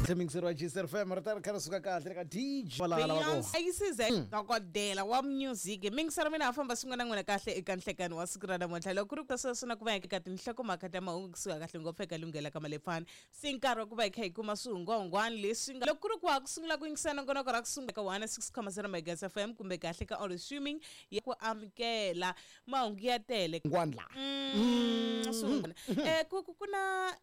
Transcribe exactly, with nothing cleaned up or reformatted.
Temingsero G S F M rata kana suka kahle ka D J balala bako ayisize ngokodela wa music mingisero mina afamba sungana ngwana kahle ekanhlekani wasikira namuntlha loko ri kusasona kuba eka tinhloko makata mahungusuka kahle ngopfeka lungela kama lefana sinkaro kuba eka ikuma sungongwani leswi nga loko ri kwa kusungula ku ingisana ngona kora kusunga ka one oh six point zero megahertz F M kumbe kahle ka all streaming ya ku amkela mahungu ya tele ngwandla mm eh kuna